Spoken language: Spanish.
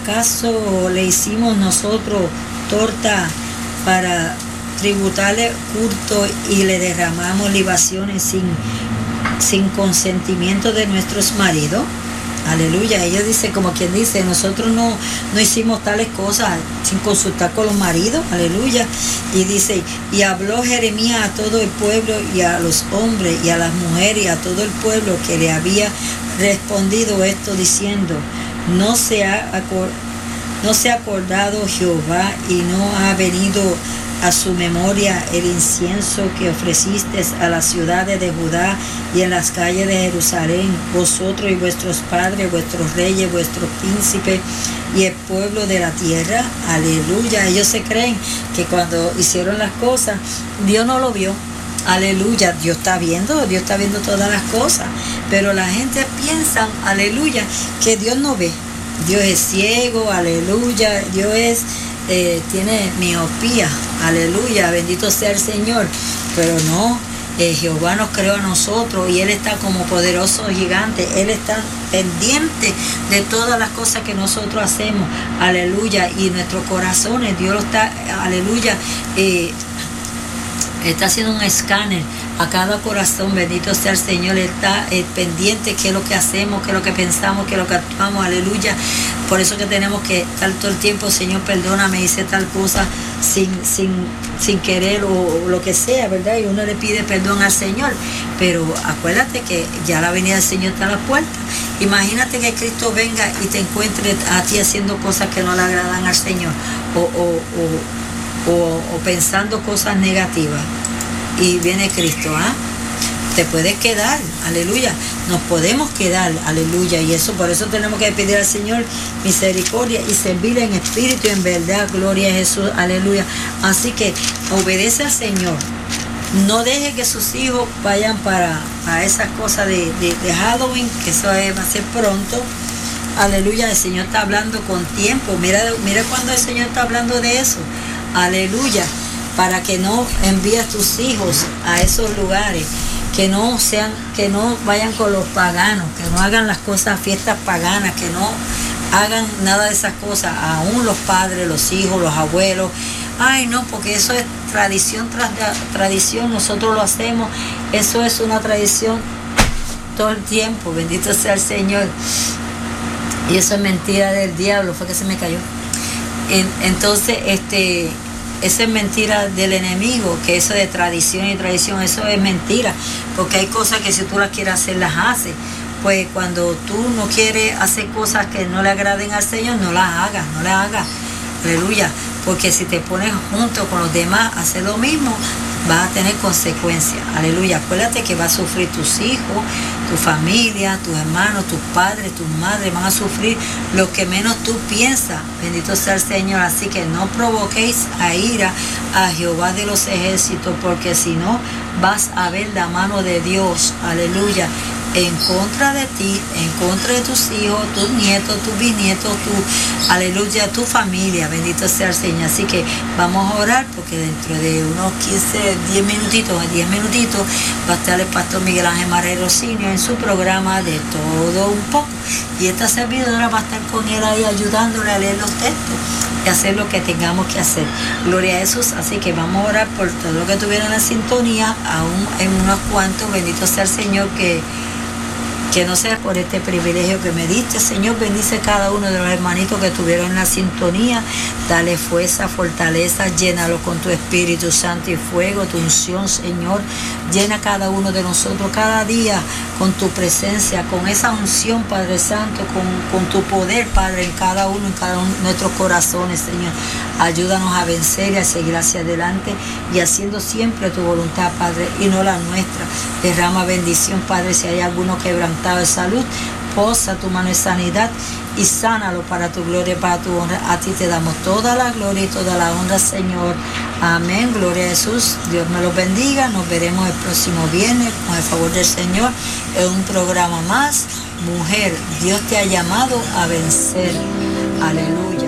¿Acaso le hicimos nosotros torta para tributarle culto y le derramamos libaciones sin consentimiento de nuestros maridos? Aleluya. Ella dice, como quien dice, nosotros no hicimos tales cosas sin consultar con los maridos. Aleluya. Y dice, y habló Jeremías a todo el pueblo y a los hombres y a las mujeres y a todo el pueblo que le había respondido esto diciendo, no se ha acordado Jehová y no ha venido a su memoria el incienso que ofreciste a las ciudades de Judá y en las calles de Jerusalén, vosotros y vuestros padres, vuestros reyes, vuestros príncipes y el pueblo de la tierra. Aleluya. Ellos se creen que cuando hicieron las cosas, Dios no lo vio. Aleluya. Dios está viendo todas las cosas, pero la gente piensa, aleluya, que Dios no ve. Dios es ciego, aleluya. Dios tiene miopía, aleluya, bendito sea el Señor. Pero no, Jehová nos creó a nosotros y Él está como poderoso gigante. Él está pendiente de todas las cosas que nosotros hacemos, aleluya. Y nuestros corazones, Dios lo está, aleluya, está haciendo un escáner a cada corazón, bendito sea el Señor. Él está pendiente qué es lo que hacemos, qué es lo que pensamos, qué es lo que actuamos, aleluya. Por eso que tenemos que estar todo el tiempo, Señor, perdóname, hice tal cosa sin querer o lo que sea, ¿verdad? Y uno le pide perdón al Señor, pero acuérdate que ya la venida del Señor está a la puerta. Imagínate que Cristo venga y te encuentre a ti haciendo cosas que no le agradan al Señor o pensando cosas negativas, y viene Cristo, te puedes quedar, aleluya, nos podemos quedar, aleluya. Y eso, por eso tenemos que pedir al Señor misericordia y servirle en espíritu y en verdad, gloria a Jesús, aleluya. Así que obedece al Señor, no deje que sus hijos vayan para esas cosas de Halloween, que eso va a ser pronto, aleluya. El Señor está hablando con tiempo, mira cuando el Señor está hablando de eso, aleluya, para que no envíes tus hijos a esos lugares, que no vayan con los paganos, que no hagan las cosas, fiestas paganas, que no hagan nada de esas cosas, aún los padres, los hijos, los abuelos. Ay, no, porque eso es tradición tras tradición, nosotros lo hacemos, eso es una tradición todo el tiempo, bendito sea el Señor. Y eso es mentira del diablo, fue que se me cayó. Entonces, esa es mentira del enemigo, que eso de tradición y tradición, eso es mentira, porque hay cosas que si tú las quieres hacer, las haces. Pues cuando tú no quieres hacer cosas que no le agraden al Señor, no las hagas, aleluya, porque si te pones junto con los demás a hacer lo mismo, vas a tener consecuencias, aleluya. Acuérdate que vas a sufrir tus hijos, tu familia, tus hermanos, tus padres, tus madres, van a sufrir lo que menos tú piensas, bendito sea el Señor. Así que no provoquéis a ira a Jehová de los ejércitos, porque si no, vas a ver la mano de Dios, aleluya, en contra de ti, en contra de tus hijos, tus nietos, tus bisnietos, aleluya, tu familia, bendito sea el Señor. Así que vamos a orar, porque dentro de unos 10 minutitos va a estar el pastor Miguel Ángel Marrero Sr. en su programa de Todo Un Poco, y esta servidora va a estar con él ahí ayudándole a leer los textos y hacer lo que tengamos que hacer, gloria a Jesús. Así que vamos a orar por todo lo que tuvieron en la sintonía, aún en unos cuantos, bendito sea el Señor, que no sea por este privilegio que me diste, Señor. Bendice cada uno de los hermanitos que estuvieron en la sintonía, dale fuerza, fortaleza, llénalo con tu Espíritu Santo y fuego, tu unción, Señor. Llena cada uno de nosotros cada día con tu presencia, con esa unción, Padre Santo, con tu poder, Padre, en cada uno de nuestros corazones, Señor. Ayúdanos a vencer y a seguir hacia adelante y haciendo siempre tu voluntad, Padre, y no la nuestra. Derrama bendición, Padre, si hay alguno quebrantado de salud, posa tu mano de sanidad y sánalo para tu gloria y para tu honra. A ti te damos toda la gloria y toda la honra, Señor. Amén, gloria a Jesús. Dios me los bendiga. Nos veremos el próximo viernes con el favor del Señor en un programa más. Mujer, Dios te ha llamado a vencer. Aleluya.